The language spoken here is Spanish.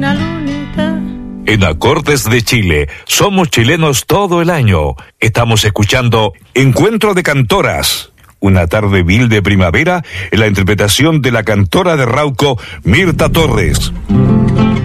una lunita. En Acordes de Chile, somos chilenos todo el año. Estamos escuchando Encuentro de Cantoras. Una tarde vil de primavera en la interpretación de la cantora de Rauco, Mirta Torres.